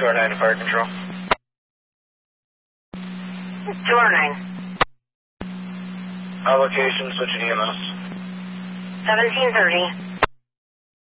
2R9 to fire control. 2R9. Location, switching EMS. 1730.